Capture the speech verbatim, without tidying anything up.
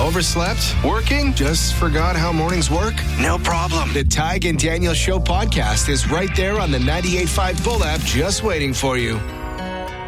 Overslept? Working? Just forgot how mornings work? No problem. The Tig and Daniel Show podcast is right there on the ninety-eight point five Bull app just waiting for you.